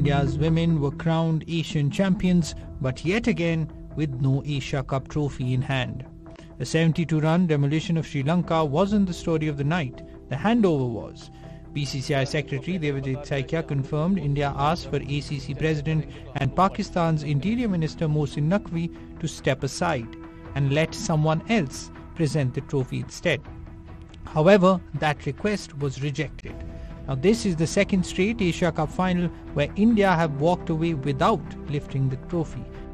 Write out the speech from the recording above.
India's women were crowned Asian champions, but yet again with no Asia Cup trophy in hand. A 72-run demolition of Sri Lanka wasn't the story of the night. The handover was. BCCI Secretary Devajit Saikia confirmed India asked for ACC President and Pakistan's Interior Minister Mohsin Naqvi to step aside and let someone else present the trophy instead. However, that request was rejected. Now, this is the second straight Asia Cup final where India have walked away without lifting the trophy.